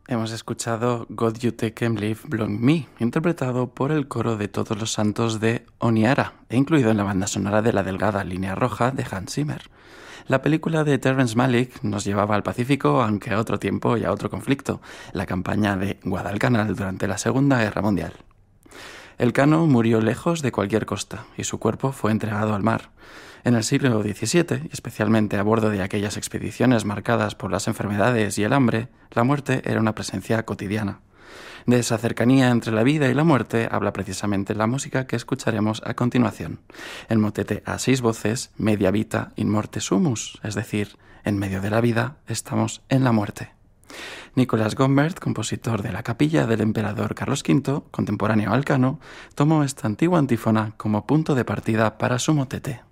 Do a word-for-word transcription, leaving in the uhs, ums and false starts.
Hemos escuchado God You Take and Leave Belong Me, interpretado por el coro de Todos los Santos de Honiara e incluido en la banda sonora de La Delgada Línea Roja de Hans Zimmer. La película de Terrence Malick nos llevaba al Pacífico, aunque a otro tiempo y a otro conflicto, la campaña de Guadalcanal durante la Segunda Guerra Mundial. Elcano murió lejos de cualquier costa y su cuerpo fue entregado al mar. En el siglo diecisiete, y especialmente a bordo de aquellas expediciones marcadas por las enfermedades y el hambre, la muerte era una presencia cotidiana. De esa cercanía entre la vida y la muerte habla precisamente la música que escucharemos a continuación. El motete a seis voces, Media Vita in Morte Sumus, es decir, en medio de la vida estamos en la muerte. Nicolas Gombert, compositor de la capilla del emperador Carlos quinto, contemporáneo a Elcano, tomó esta antigua antífona como punto de partida para su motete.